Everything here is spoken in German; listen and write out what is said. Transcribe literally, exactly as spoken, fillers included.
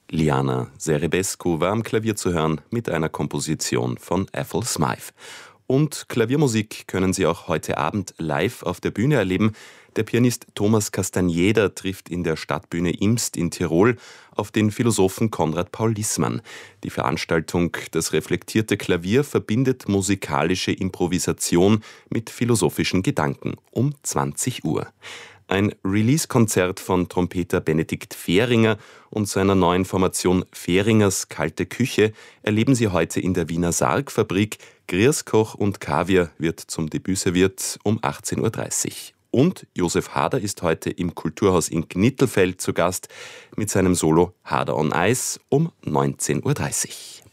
Liana Serebescu war am Klavier zu hören mit einer Komposition von Ethel Smyth. Und Klaviermusik können Sie auch heute Abend live auf der Bühne erleben. Der Pianist Thomas Castaneda trifft in der Stadtbühne Imst in Tirol auf den Philosophen Konrad Paul Liessmann. Die Veranstaltung Das reflektierte Klavier verbindet musikalische Improvisation mit philosophischen Gedanken um zwanzig Uhr. Ein Release-Konzert von Trompeter Benedikt Fehringer und seiner neuen Formation Fehringers Kalte Küche erleben Sie heute in der Wiener Sargfabrik. Grierskoch und Kaviar wird zum Debüt serviert um achtzehn Uhr dreißig. Und Josef Hader ist heute im Kulturhaus in Gnittelfeld zu Gast mit seinem Solo Hader on Ice um neunzehn Uhr dreißig.